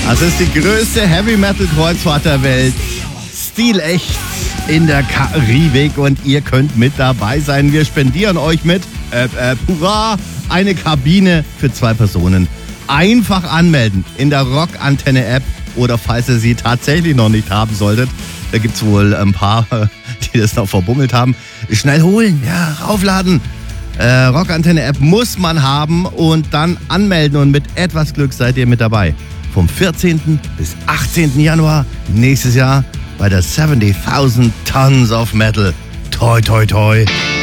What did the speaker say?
Das ist die größte Heavy-Metal-Kreuzfahrt der Welt. Stilecht in der Karibik und ihr könnt mit dabei sein. Wir spendieren euch mit hurra, eine Kabine für 2 Personen. Einfach anmelden in der Rock-Antenne-App oder falls ihr sie tatsächlich noch nicht haben solltet, da gibt es wohl ein paar, die das noch verbummelt haben, schnell holen, ja, raufladen. Rock-Antenne-App muss man haben und dann anmelden und mit etwas Glück seid ihr mit dabei. Vom 14. bis 18. Januar nächstes Jahr bei der 70,000 Tons of Metal. Toi, toi, toi.